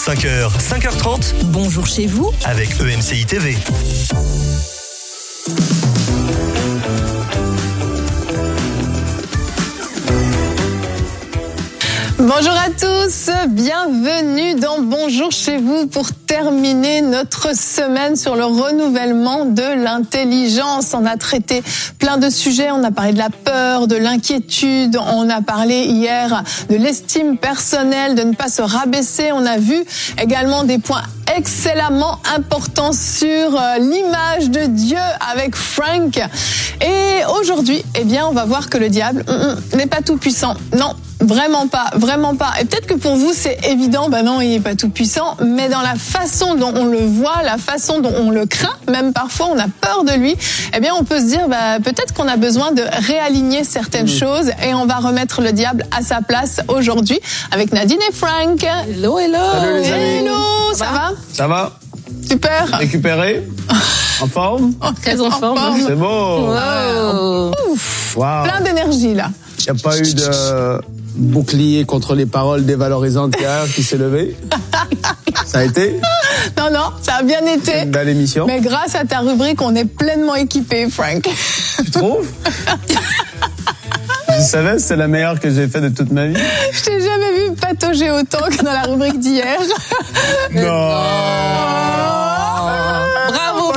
5h, 5h30. Bonjour chez vous Avec EMCI TV. Bonjour à tous, bienvenue dans Bonjour chez vous pour terminer notre semaine sur le renouvellement de l'intelligence. On a traité plein de sujets, on a parlé de la peur, de l'inquiétude, on a parlé hier de l'estime personnelle, de ne pas se rabaisser. On a vu également des points excellemment importants sur l'image de Dieu avec Frank. Et aujourd'hui, on va voir que le diable n'est pas tout puissant. Non. Vraiment pas. Et peut-être que pour vous, c'est évident, non, il est pas tout puissant, mais dans la façon dont on le voit, la façon dont on le craint, même parfois on a peur de lui, on peut se dire, peut-être qu'on a besoin de réaligner certaines choses et on va remettre le diable à sa place aujourd'hui avec Nadine et Frank. Hello. Salut les amis. Hello, ça va? Ça va? Super. Récupéré? En forme? Très en forme. C'est beau. Wow. Ouf. Wow. Plein d'énergie là. Il n'y a pas eu de bouclier contre les paroles dévalorisantes hier qui s'est levé? Ça a été? Non, ça a bien été. Une belle émission. Mais grâce à ta rubrique, on est pleinement équipés, Frank. Tu trouves? Je savais, c'est la meilleure que j'ai faite de toute ma vie. Je t'ai jamais vu patauger autant que dans la rubrique d'hier. Non. Bravo,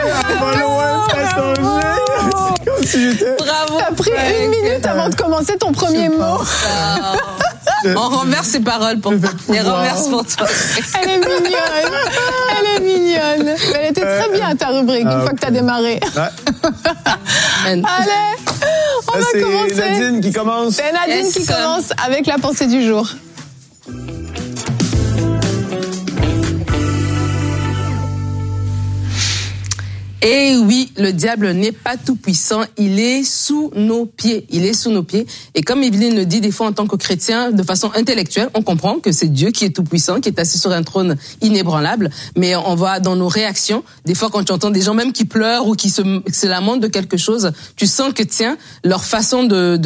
Bravo. T'as pris une minute avant de commencer ton premier mot. On renverse ses paroles pour toi. Les renverse pour toi. Elle est mignonne. Mais elle était très bien ta rubrique une fois que t'as démarré. Allez, on va commencer. C'est Nadine qui commence. C'est Nadine qui commence avec la pensée du jour. Et oui, le diable n'est pas tout puissant, il est sous nos pieds. Et comme Evelyne le dit des fois en tant que chrétien, de façon intellectuelle, on comprend que c'est Dieu qui est tout puissant, qui est assis sur un trône inébranlable. Mais on voit dans nos réactions, des fois quand tu entends des gens même qui pleurent ou qui se lamentent de quelque chose, tu sens que leur façon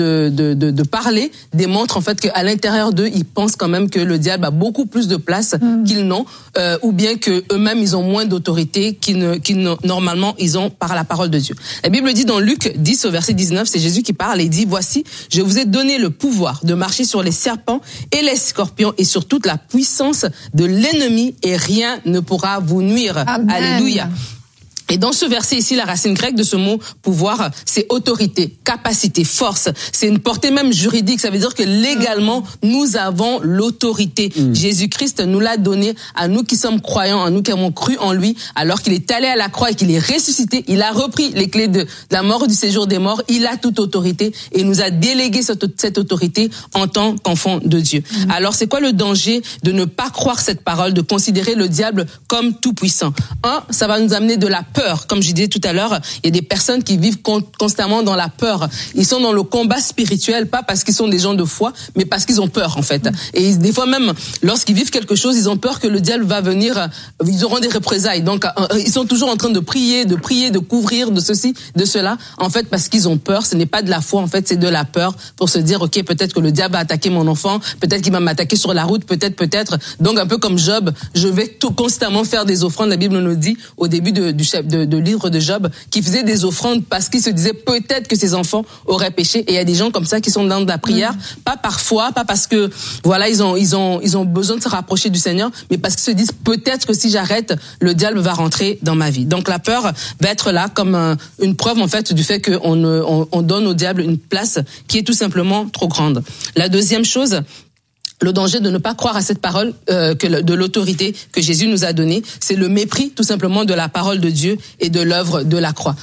de parler démontre en fait qu'à l'intérieur d'eux, ils pensent quand même que le diable a beaucoup plus de place qu'ils n'ont, ou bien que eux-mêmes ils ont moins d'autorité qu'ils normalement ils ont par la parole de Dieu. La Bible dit dans Luc 10 au verset 19, c'est Jésus qui parle et dit, voici, je vous ai donné le pouvoir de marcher sur les serpents et les scorpions et sur toute la puissance de l'ennemi et rien ne pourra vous nuire. Amen. Alléluia. Et dans ce verset ici, la racine grecque de ce mot pouvoir, c'est autorité, capacité, force. C'est une portée même juridique. Ça veut dire que légalement, nous avons l'autorité. Jésus-Christ nous l'a donné à nous qui sommes croyants, à nous qui avons cru en lui, alors qu'il est allé à la croix et qu'il est ressuscité. Il a repris les clés de la mort et du séjour des morts. Il a toute autorité et nous a délégué cette autorité en tant qu'enfant de Dieu. Alors, c'est quoi le danger de ne pas croire cette parole, de considérer le diable comme tout puissant? Ça va nous amener de la peur. Comme je disais tout à l'heure, il y a des personnes qui vivent constamment dans la peur. Ils sont dans le combat spirituel, pas parce qu'ils sont des gens de foi, mais parce qu'ils ont peur, en fait. Et des fois même, lorsqu'ils vivent quelque chose, ils ont peur que le diable va venir, ils auront des représailles. Donc, ils sont toujours en train de prier, de couvrir, de ceci, de cela. En fait, parce qu'ils ont peur. Ce n'est pas de la foi, en fait, c'est de la peur pour se dire, OK, peut-être que le diable a attaqué mon enfant, peut-être qu'il va m'attaquer sur la route, peut-être. Donc, un peu comme Job, je vais constamment faire des offrandes. La Bible nous dit, au début de livre de Job, qui faisait des offrandes parce qu'il se disait peut-être que ses enfants auraient péché. Et il y a des gens comme ça qui sont dans la prière, pas par foi, pas parce que voilà ils ont besoin de se rapprocher du Seigneur, mais parce qu'ils se disent peut-être que si j'arrête, le diable va rentrer dans ma vie. Donc la peur va être là comme une preuve en fait du fait qu'on donne au diable une place qui est tout simplement trop grande. La deuxième chose, le danger de ne pas croire à cette parole de l'autorité que Jésus nous a donnée, c'est le mépris tout simplement de la parole de Dieu et de l'œuvre de la croix.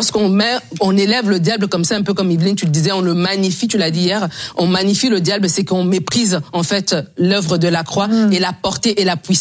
On élève le diable comme ça, un peu comme Evelyne, tu le disais, on le magnifie, tu l'as dit hier, on magnifie le diable, c'est qu'on méprise en fait l'œuvre de la croix et la portée et la puissance